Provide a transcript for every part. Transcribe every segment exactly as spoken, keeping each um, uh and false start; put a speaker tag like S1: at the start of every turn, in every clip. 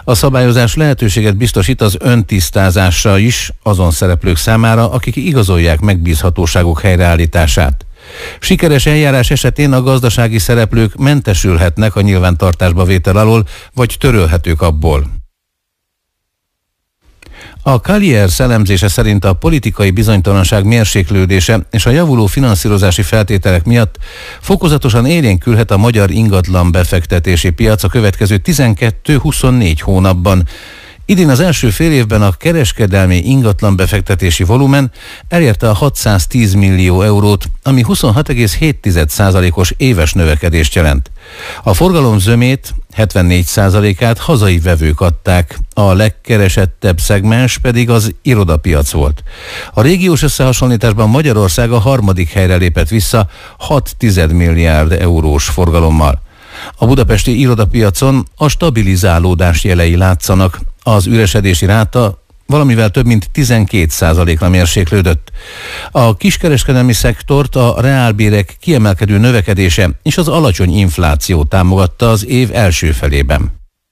S1: A szabályozás lehetőséget biztosít az öntisztázásra is azon szereplők számára, akik igazolják megbízhatóságuk helyreállítását. Sikeres eljárás esetén a gazdasági szereplők mentesülhetnek a nyilvántartásba vétel alól, vagy törölhetők abból. A Colliers elemzése szerint a politikai bizonytalanság mérséklődése és a javuló finanszírozási feltételek miatt fokozatosan élénkülhet a magyar ingatlan befektetési piac a következő tizenkettő-huszonnégy hónapban. Idén az első fél évben a kereskedelmi ingatlan befektetési volumen elérte a hatszáztíz millió eurót, ami huszonhat egész hét százalékos éves növekedést jelent. A forgalom zömét, hetvennégy százalékát hazai vevők adták, a legkeresettebb szegmens pedig az irodapiac volt. A régiós összehasonlításban Magyarország a harmadik helyre lépett vissza hat milliárd eurós forgalommal. A budapesti irodapiacon a stabilizálódás jelei látszanak, az üresedési ráta valamivel több mint tizenkét százalékra mérséklődött. A kiskereskedelmi szektort a reálbérek kiemelkedő növekedése és az alacsony infláció támogatta az év első felében.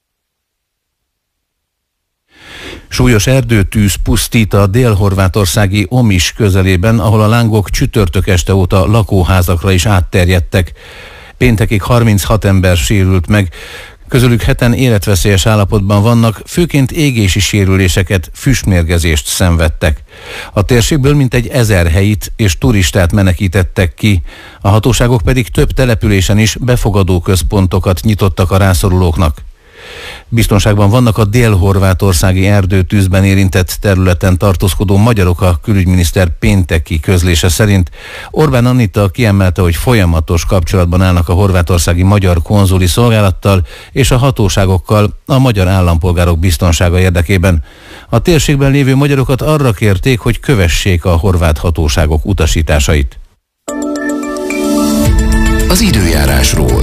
S1: Súlyos erdőtűz pusztít a dél-horvátországi Omis közelében, ahol a lángok csütörtök este óta lakóházakra is átterjedtek. Péntekig harminchat ember sérült meg, közülük heten életveszélyes állapotban vannak, főként égési sérüléseket, füstmérgezést szenvedtek. A térségből mintegy ezer helyit és turistát menekítettek ki, a hatóságok pedig több településen is befogadó központokat nyitottak a rászorulóknak. Biztonságban vannak a dél-horvátországi erdőtűzben érintett területen tartózkodó magyarok, a külügyminiszter pénteki közlése szerint. Orbán Anita kiemelte, hogy folyamatos kapcsolatban állnak a horvátországi magyar konzuli szolgálattal és a hatóságokkal a magyar állampolgárok biztonsága érdekében. A térségben lévő magyarokat arra kérték, hogy kövessék a horvát hatóságok utasításait.
S2: Az időjárásról.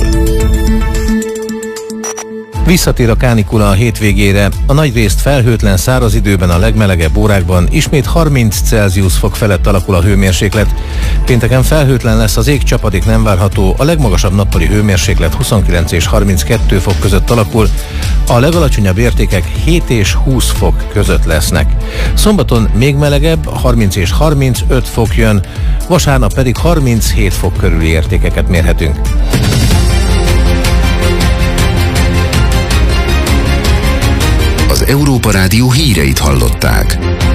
S1: Visszatér a kánikula a hétvégére, a nagyrészt felhőtlen száraz időben a legmelegebb órákban ismét harminc Celsius fok felett alakul a hőmérséklet. Pénteken felhőtlen lesz az ég, csapadék nem várható, a legmagasabb nappali hőmérséklet huszonkilenc és harminckettő fok között alakul, a legalacsonyabb értékek hét és húsz fok között lesznek. Szombaton még melegebb, harminc és harmincöt fok jön, vasárnap pedig harminchét fok körüli értékeket mérhetünk.
S2: Az Európa Rádió híreit hallották.